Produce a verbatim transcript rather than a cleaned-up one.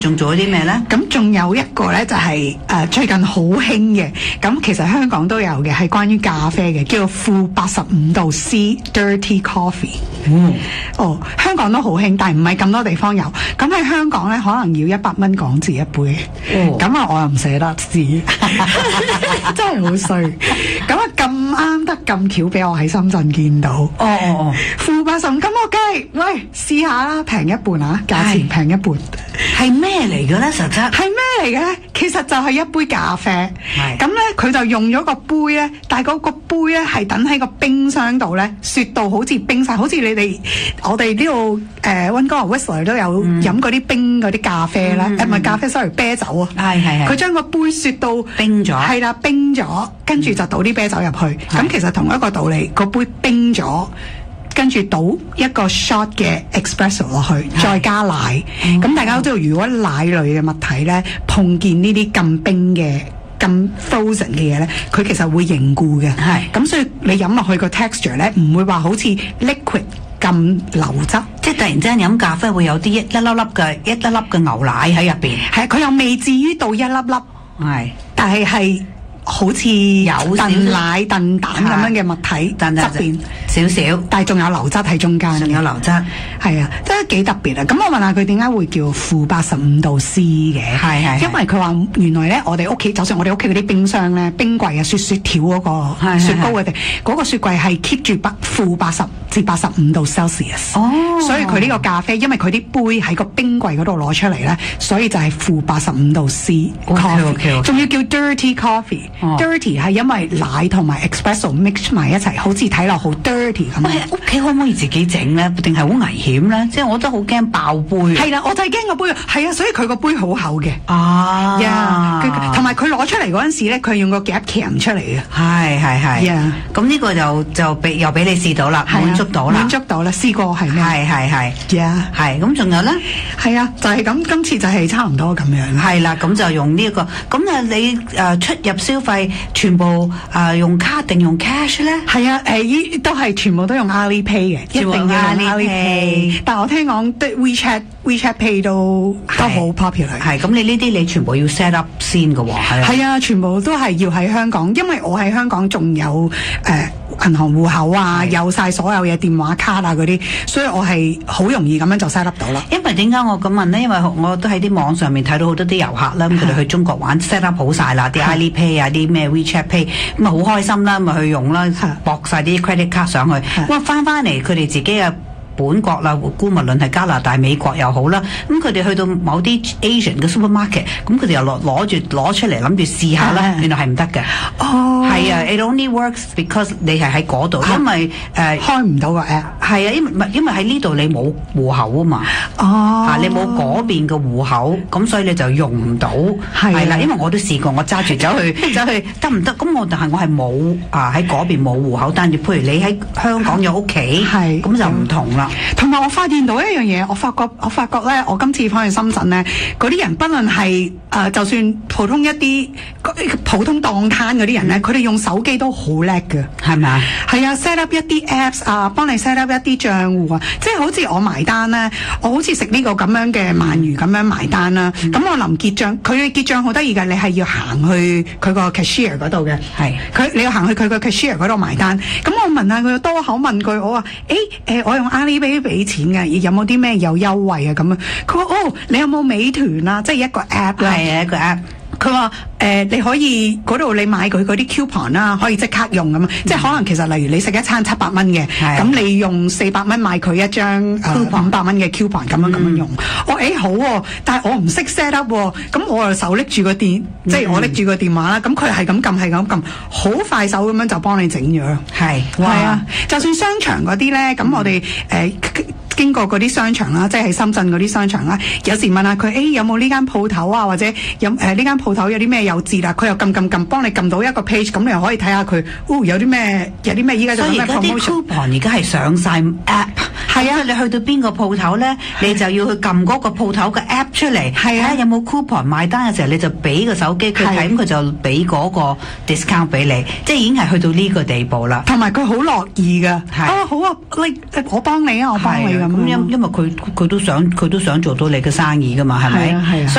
仲做咗啲咩咧？ 咁仲有一個咧就係、是、誒、呃、最近好興嘅，咁其實香港都有嘅，係關於咖啡嘅，叫做負八十五度 C Dirty Coffee。 嗯， 哦，香港都好興，但係唔係咁多地方有。咁喺香港咧，可能要一百蚊港紙一杯。 哦， 咁啊，我又唔捨得試，真係好衰。咁啊，咁啱得咁巧，俾我喺深圳見到。 哦哦哦， 負八十五，咁我梗係喂試下啦，平一半啊，價錢平一半。 係咩嚟嘅咧？實質係咩嚟嘅咧？其實就係一杯咖啡。 係咁咧，佢就用咗個杯咧，但係嗰個杯咧係等喺個冰箱度咧，雪到好似冰晒，好似你哋我哋呢度誒溫哥華 Whistler 都有飲嗰啲冰嗰啲咖啡啦，誒唔係咖啡 sorry 啤酒啊。 係係係。 佢將個杯雪到冰咗。 係啦，冰咗，跟住就倒啲啤酒入去。咁其實同一個道理，個杯冰咗。跟住倒一個 shot 嘅 espresso 落去，再加奶。咁、嗯、大家都知道，如果奶類嘅物體咧碰見呢啲咁冰嘅、咁 frozen 嘅嘢咧，佢其實會凝固嘅。係。咁所以你飲落去個 texture 咧，唔會話好似 liquid 咁流質。 即係突然之間飲咖啡會有啲一粒粒嘅一粒粒嘅牛奶喺入邊。 係，佢又未至於到一粒粒。係。但係係。好似有燉奶燉蛋咁樣嘅物體側邊少少， 但係仲有流質喺中間， 仲有流質， 係啊，真係幾特別啊！咁我問下佢點解會叫負八十五度 C 嘅？ 係係， 因為佢話原來咧，我哋屋企就算我哋屋企嗰啲冰箱咧、冰櫃啊、雪雪條嗰個雪糕嘅地，嗰個雪櫃係 keep 住八負八十至八十五度 Celsius。哦，所以佢呢個咖啡，因為佢啲杯喺個冰櫃嗰度攞出嚟咧，所以就係負八十五度 C coffee，仲要叫 dirty coffee。dirty 係因為奶同埋 espresso mix 埋一齊，好似睇落好 dirty 咁。 喂，屋企可唔可以自己整咧？定係好危險咧？即係我都好驚爆杯。 係啦，我就係驚個杯。係啊，所以佢個杯好厚嘅。 啊， 呀，同埋佢攞出嚟嗰陣時咧，佢用個夾鉗出嚟嘅。 係係係。呀，咁呢個就就俾又俾你試到啦，滿足到啦， 滿足到啦，試過係咩？ 係係係。呀，係。咁仲有咧？ 係啊，就係咁，今次就係差唔多咁樣。 係啦，咁就用呢一個。咁啊，你誒出入消費。全部啊、呃、用卡定用 cash 咧？ 係啊，誒依都係全部都用 Alipay 嘅，一定要用 Alipay。但係我聽講對 WeChat WeChat Pay 都都好 popular。 係咁，你呢啲你全部要 set up 先嘅喎。 係啊，全部都係要喺香港，因為我喺香港仲有誒、呃、銀行戶口啊，有晒所有嘢電話卡啊嗰啲，所以我係好容易咁樣就 set up 到啦。 因為點解我咁問咧？因為我都喺啲網上面睇到好多啲遊客啦，咁佢哋去中國玩 set up 好晒啦，啲 Alipay 啊，啲咩 WeChat Pay，咁啊好開心啦，咪去用啦，駁晒啲 credit card 上去，哇翻翻嚟佢哋自己嘅本國啦，無論係加拿大、美國又好啦，咁佢哋去到某啲 Asian 嘅 supermarket， 咁佢哋又攞攞住攞出嚟諗住試下啦，原來係唔得嘅。哦，係啊 ，it only works because 你係喺嗰度，因為誒、呃、 開唔到個 app。 係啊，因為因為喺呢度你冇戶口啊嘛。 哦， 嚇、啊、你冇嗰邊嘅戶口，咁所以你就用唔到。係啦，因為我都試過，我揸住走去走去得唔得？咁我但係我係冇啊喺嗰邊冇戶口，但係譬如你喺香港有屋企，係咁就唔同啦。 同埋我發現到一樣嘢，我發覺我發覺咧，我今次翻去深圳咧，嗰啲人不論係誒，就算普通一啲普通檔攤嗰啲人咧，佢、嗯、哋用手機都好叻嘅，係咪啊？係啊 ，set up 一啲 apps 啊，幫你 set up 一啲賬戶啊，即係好似我埋單咧，我好似食呢個咁樣嘅鰻魚咁樣埋單啦。咁、嗯、我臨結賬，佢嘅結賬好得意㗎，你係要行去佢個 cashier 嗰度嘅，係佢你要行去佢個 cashier 嗰度埋單。咁我問下佢，多口問佢，我話誒誒，我用 Alipay俾錢嘅，有冇啲咩有優惠啊？咁樣，佢話哦，你有冇美團啊？即係一個 app 啦，係啊，一個 app。佢話誒，你可以嗰度你買佢嗰啲 coupon 啦，可以即刻用咁啊！嗯、即係可能其實例如你食一餐七百蚊嘅，咁你用四百蚊買佢一張誒五百蚊嘅 coupon 咁樣咁樣用。我誒、欸、好喎、啊，但係我唔識 set up 喎，咁我就手拎住個電，嗯、即係我拎住個電話啦。咁佢係咁撳，係咁撳，好快手咁樣就幫你整咗。係，係啊，就算商場嗰啲咧，咁我哋誒。嗯呃經過嗰啲商場啦，即係喺深圳嗰啲商場啦，有時問下佢，誒、欸、有冇呢間鋪頭啊，或者有誒呢間鋪頭有啲咩有折啊？佢又撳撳撳，幫你撳到一個 page，咁你又可以睇下佢，哦有啲咩有啲咩依家做咩 promotion。所以而家啲 coupon 而家係上晒 app。係啊，你去到邊個鋪頭咧，你就要去撳嗰個鋪頭嘅 app 出嚟，睇下有冇 coupon， 買單嘅時候你就俾個手機佢睇，咁佢就俾嗰個 discount 俾你，即係已經係去到呢個地步啦。同埋佢好樂意㗎，啊好啊，你我幫你啊，我幫你咁。咁因因為佢佢都想佢都想做到你嘅生意㗎嘛，係咪？係啊係啊。